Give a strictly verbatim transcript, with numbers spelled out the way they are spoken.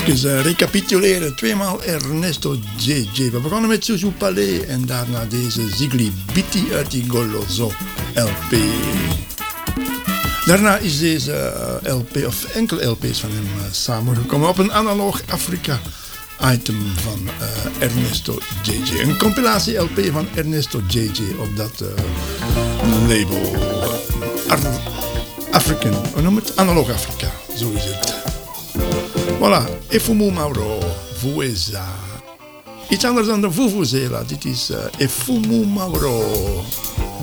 Even uh, recapituleren. Tweemaal Ernesto J J. We begonnen met Susu Palais en daarna deze Zigli Biti uit die Goloso L P. Daarna is deze uh, L P, of enkele L P's van hem uh, samengekomen op een Analoog Afrika item van uh, Ernesto J J. Een compilatie L P van Ernesto J J op dat uh, label. Ar- African, hoe noem het? Analoog Afrika, zo is het. Voilà, Efumu Mauro, Vueza. Iets anders dan de Vuvuzela, dit is uh, Efumu Mauro.